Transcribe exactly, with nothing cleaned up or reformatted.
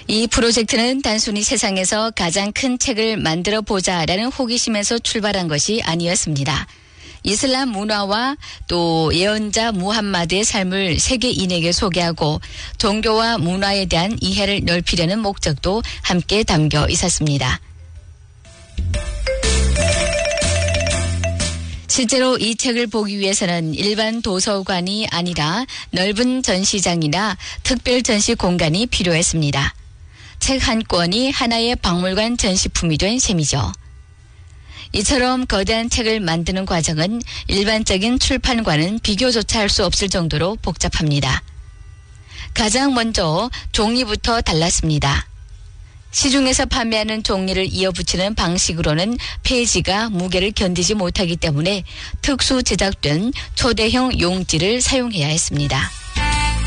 이 프로젝트는 단순히 세상에서 가장 큰 책을 만들어 보자라는 호기심에서 출발한 것이 아니었습니다. 이슬람 문화와 또 예언자 무함마드의 삶을 세계인에게 소개하고 종교와 문화에 대한 이해를 넓히려는 목적도 함께 담겨 있었습니다. 실제로 이 책을 보기 위해서는 일반 도서관이 아니라 넓은 전시장이나 특별 전시 공간이 필요했습니다. 책 한 권이 하나의 박물관 전시품이 된 셈이죠. 이처럼 거대한 책을 만드는 과정은 일반적인 출판과는 비교조차 할 수 없을 정도로 복잡합니다. 가장 먼저 종이부터 달랐습니다. 시중에서 판매하는 종이를 이어붙이는 방식으로는 페이지가 무게를 견디지 못하기 때문에 특수 제작된 초대형 용지를 사용해야 했습니다.